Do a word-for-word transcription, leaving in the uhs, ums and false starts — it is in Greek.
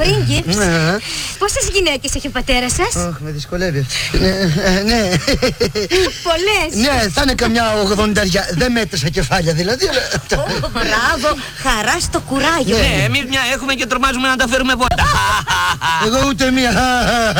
Πρίγκιπς, πόσες γυναίκες έχει ο πατέρας σας? Ωχ, με δυσκολεύει. Ναι. Πολλές. Ναι, θα είναι καμιά ογδονταριά. Δεν μέτρησα κεφάλια δηλαδή. Μπράβο, χαρά στο κουράγιο. Ναι, εμείς μια έχουμε και τρομάζουμε να τα φέρουμε βόλτα. Εγώ ούτε μία.